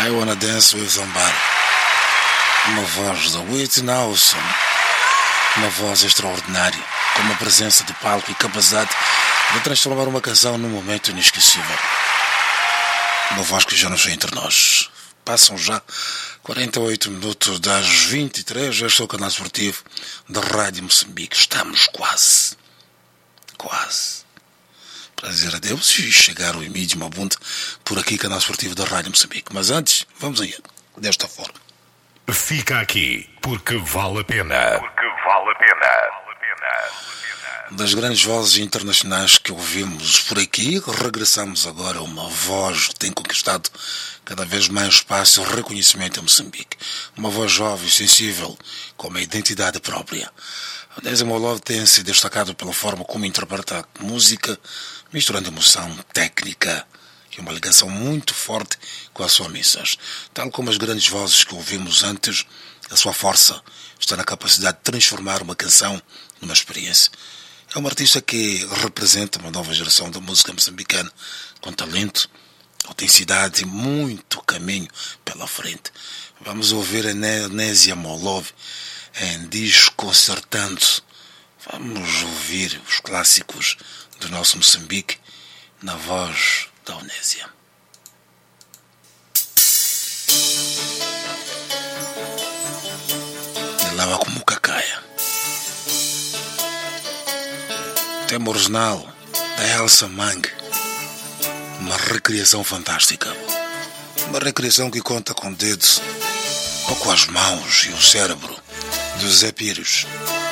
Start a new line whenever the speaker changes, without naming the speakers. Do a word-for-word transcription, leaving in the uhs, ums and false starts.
I Wanna Dance With Somebody. Uma voz da Whitney Houston, uma voz extraordinária, com uma presença de palco e capacidade de transformar uma canção num momento inesquecível. Uma voz que já não está entre nós. Passam já quarenta e oito minutos das vinte e três, este é o canal esportivo da Rádio Moçambique. Estamos quase, quase para dizer adeus e chegar o Emílio Mabunde por aqui, canal esportivo da Rádio Moçambique. Mas antes, vamos aí, desta forma.
Fica aqui, porque vale a pena. Porque vale a pena.
Das grandes vozes internacionais que ouvimos por aqui, regressamos agora a uma voz que tem conquistado cada vez mais espaço e reconhecimento em Moçambique. Uma voz jovem, sensível, com uma identidade própria. A Nézia Molov tem se destacado pela forma como interpreta a música, misturando emoção, técnica e uma ligação muito forte com a sua mensagem. Tal como as grandes vozes que ouvimos antes, a sua força está na capacidade de transformar uma canção numa experiência. É uma artista que representa uma nova geração da música moçambicana com talento, autenticidade e muito caminho pela frente. Vamos ouvir a Nézia Molov em Desconcertando. Vamos ouvir os clássicos do nosso Moçambique na voz da Onésia. Lava como cacaia. Tema original da Elsa Mang. Uma recriação fantástica. Uma recriação que conta com dedos, ou com as mãos e o cérebro do Zé Pires.